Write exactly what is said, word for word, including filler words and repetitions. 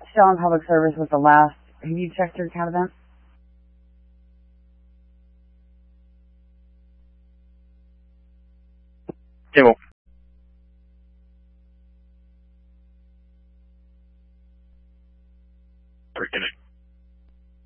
Still on public service with the last. Have you checked your account event? Table. Reconnect.